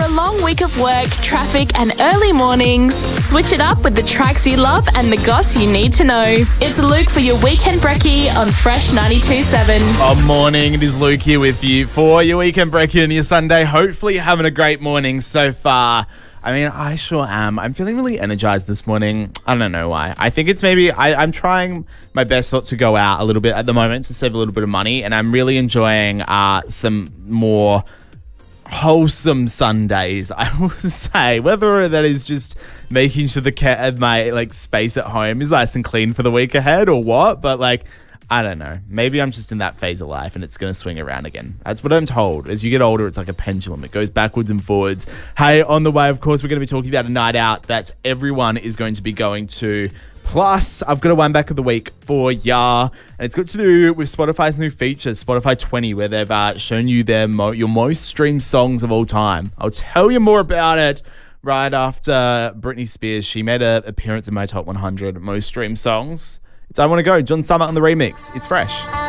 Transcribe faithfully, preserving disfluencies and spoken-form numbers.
long week of work, traffic and early mornings, switch it up with the tracks you love and the goss you need to know. It's Luke for your Weekend Brekkie on Fresh ninety-two point seven. Good morning, it is Luke here with you for your Weekend Brekkie and your Sunday. Hopefully you're having a great morning so far. I mean, I sure am. I'm feeling really energized this morning. I don't know why. I think it's maybe I, I'm trying my best not to go out a little bit at the moment to save a little bit of money, and I'm really enjoying uh, some more wholesome Sundays, I will say. Whether that is just making sure the cat my like space at home is nice and clean for the week ahead or what, but like, I don't know. Maybe I'm just in that phase of life and it's going to swing around again. That's what I'm told. As you get older, it's like a pendulum. It goes backwards and forwards. Hey, on the way, of course, we're going to be talking about a night out that everyone is going to be going to. Plus, I've got a one back of the week for ya, and it's got to do with Spotify's new feature, Spotify twenty, where they've uh, shown you their mo- your most streamed songs of all time. I'll tell you more about it right after Britney Spears. She made an appearance in my top one hundred most streamed songs. It's I Want to Go, John Summer on the remix. It's fresh.